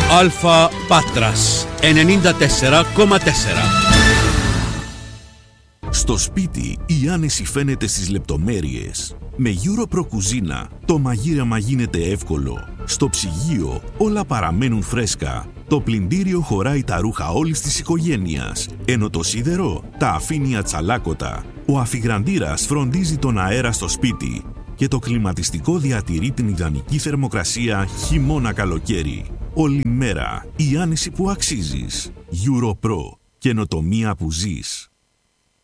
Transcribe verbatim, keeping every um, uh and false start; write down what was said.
Αλφα Πάτρας ενενήντα τέσσερα κόμμα τέσσερα. Στο σπίτι η άνεση φαίνεται στις λεπτομέρειες. Με EuroPro κουζίνα το μαγείρεμα γίνεται εύκολο. Στο ψυγείο όλα παραμένουν φρέσκα. Το πλυντήριο χωράει τα ρούχα όλης της οικογένειας, ενώ το σίδερο τα αφήνει ατσαλάκωτα. Ο αφιγραντήρας φροντίζει τον αέρα στο σπίτι και το κλιματιστικό διατηρεί την ιδανική θερμοκρασία χειμώνα-καλοκαίρι. Όλη μέρα η άνεση που αξίζεις. EuroPro. Καινοτομία που ζεις.